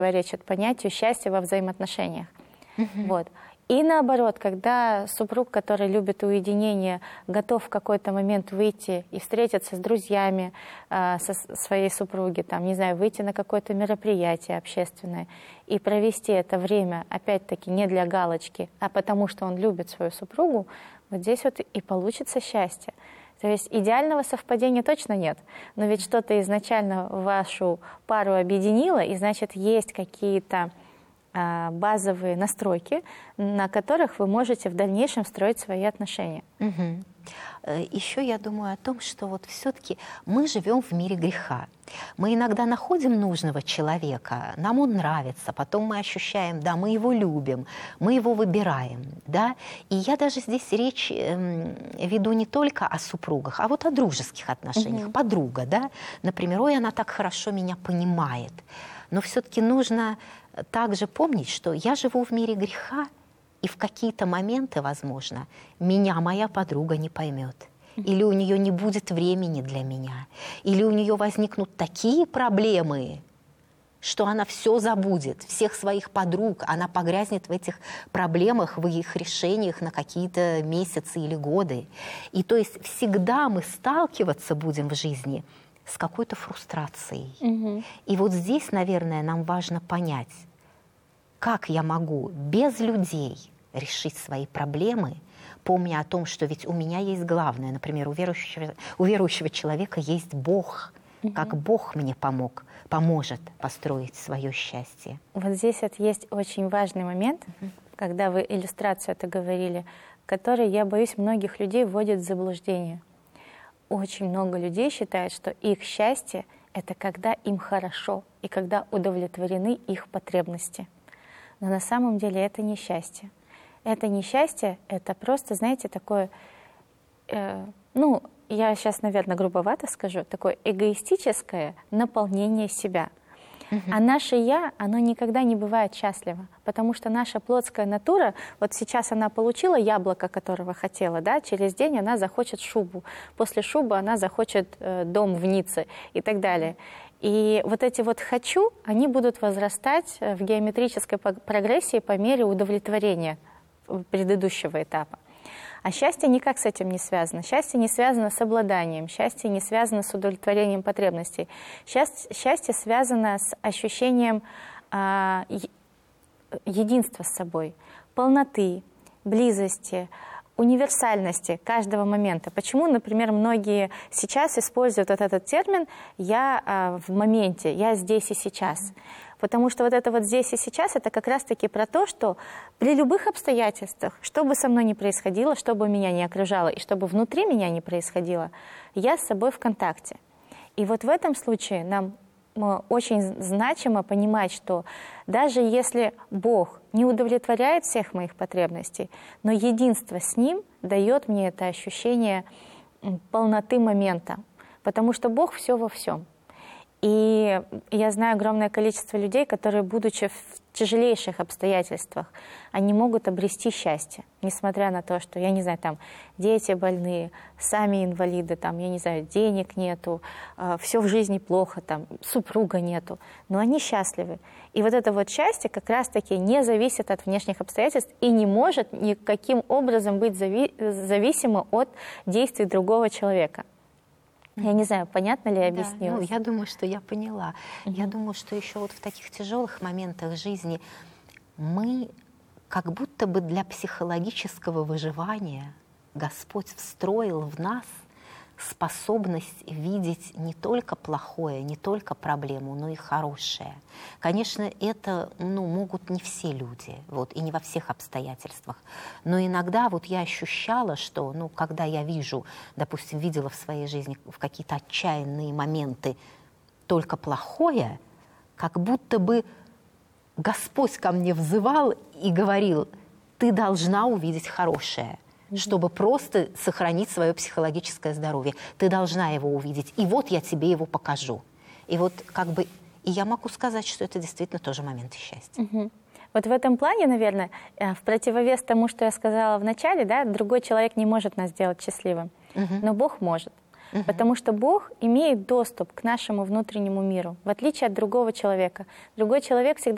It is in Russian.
противоречит понятию счастья во взаимоотношениях. Вот. И наоборот, когда супруг, который любит уединение, готов в какой-то момент выйти и встретиться с друзьями со своей супруги, там, не знаю, выйти на какое-то мероприятие общественное и провести это время, опять-таки, не для галочки, а потому что он любит свою супругу, вот здесь вот и получится счастье. То есть идеального совпадения точно нет, но ведь что-то изначально вашу пару объединило, и значит, есть какие-то базовые настройки, на которых вы можете в дальнейшем строить свои отношения. Еще я думаю о том, что вот все-таки мы живем в мире греха. Мы иногда находим нужного человека, нам он нравится, потом мы ощущаем, да, мы его любим, мы его выбираем, да. И я даже здесь речь веду не только о супругах, а вот о дружеских отношениях. Подруга, да, например, ой, она так хорошо меня понимает. Но все-таки нужно также помнить, что я живу в мире греха, и в какие-то моменты, возможно, меня моя подруга не поймет. Или у нее не будет времени для меня. Или у нее возникнут такие проблемы, что она все забудет, всех своих подруг, она погрязнет в этих проблемах, в их решениях на какие-то месяцы или годы. И то есть всегда мы сталкиваться будем в жизни с какой-то фрустрацией. И вот здесь, наверное, нам важно понять, как я могу без людей решить свои проблемы, помня о том, что ведь у меня есть главное. Например, у верующего человека есть Бог. Как Бог мне поможет построить свое счастье. Вот здесь вот есть очень важный момент, когда вы иллюстрацию это говорили, который, я боюсь, многих людей вводит в заблуждение. Очень много людей считают, что их счастье — это когда им хорошо и когда удовлетворены их потребности. Но на самом деле это не счастье. Это не счастье, это просто, знаете, такое, ну, я сейчас, наверное, грубовато скажу, такое эгоистическое наполнение себя. А наше «я», оно никогда не бывает счастливо, потому что наша плотская натура, вот сейчас она получила яблоко, которого хотела, да, через день она захочет шубу, после шубы она захочет дом в Ницце и так далее. И вот эти вот «хочу», они будут возрастать в геометрической прогрессии по мере удовлетворения предыдущего этапа. А счастье никак с этим не связано. Счастье не связано с обладанием, счастье не связано с удовлетворением потребностей. Счастье связано с ощущением единства с собой, полноты, близости, универсальности каждого момента. Почему, например, многие сейчас используют вот этот термин «я в моменте», «я здесь и сейчас». Потому что вот это вот здесь и сейчас, это как раз-таки про то, что при любых обстоятельствах, что бы со мной ни происходило, что бы меня ни окружало и что бы внутри меня ни происходило, я с собой в контакте. И вот в этом случае нам очень значимо понимать, что даже если Бог не удовлетворяет всех моих потребностей, но единство с Ним дает мне это ощущение полноты момента, потому что Бог все во всем. И я знаю огромное количество людей, которые, будучи в тяжелейших обстоятельствах, они могут обрести счастье, несмотря на то, что, я не знаю, там, дети больные, сами инвалиды, там, я не знаю, денег нету, все в жизни плохо, там, супруга нету, но они счастливы. И вот это вот счастье как раз-таки не зависит от внешних обстоятельств и не может никаким образом быть зависимо от действий другого человека. Я не знаю, понятно ли я объяснила? Ну, я думаю, что я поняла. Я думаю, что еще вот в таких тяжелых моментах жизни мы как будто бы для психологического выживания Господь встроил в нас способность видеть не только плохое, не только проблему, но и хорошее. Конечно, это могут не все люди, вот, и не во всех обстоятельствах. Но иногда вот я ощущала, что, когда я вижу, допустим, видела в своей жизни в какие-то отчаянные моменты только плохое, как будто бы Господь ко мне взывал и говорил: ты должна увидеть хорошее, чтобы просто сохранить свое психологическое здоровье. Ты должна его увидеть. И вот я тебе его покажу. И вот и я могу сказать, что это действительно тоже моменты счастья. Вот в этом плане, наверное, в противовес тому, что я сказала в начале, да, другой человек не может нас сделать счастливым, но Бог может. Потому что Бог имеет доступ к нашему внутреннему миру, в отличие от другого человека. Другой человек всегда